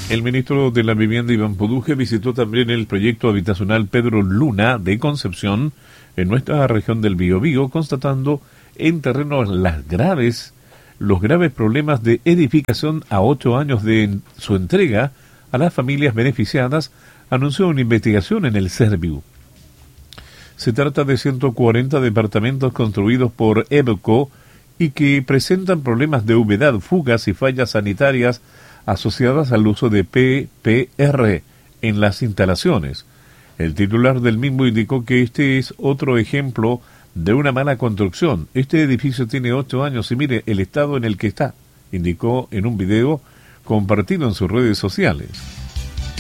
El ministro de la Vivienda, Iván Poduje, visitó también el proyecto habitacional Pedro Luna de Concepción en nuestra región del Biobío, constatando en terreno los graves problemas de edificación a 8 años de su entrega a las familias beneficiadas. Anunció una investigación en el Serviu. Se trata de 140 departamentos construidos por EBCO y que presentan problemas de humedad, fugas y fallas sanitarias asociadas al uso de PPR en las instalaciones. El titular del mismo indicó que este es otro ejemplo de una mala construcción. Este edificio tiene 8 años y mire el estado en el que está, indicó en un video compartido en sus redes sociales.